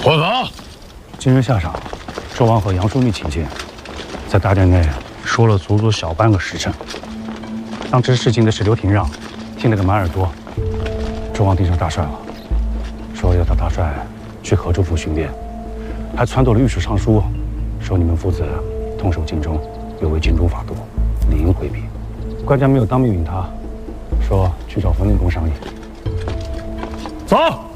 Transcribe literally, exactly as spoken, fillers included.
我靠！ 今日下场，纣王和杨枢密请见，在大殿内说了足足小半个时辰。当值事情的是刘廷让，听了个满耳朵。纣王盯上大帅了，说要带大帅去河州府巡猎，还撺掇了御史尚书，说你们父子同守京中，有违京中法度，理应回避。官家没有当面允他，说去找冯定公商议。走。